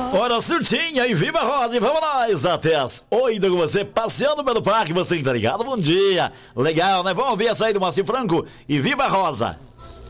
Hora certinha e viva Rosa, e vamos nós até as 8 com você, passeando pelo parque, você tá ligado? Bom dia, legal, né? Vamos ver a saída do Moacir Franco e viva Rosa.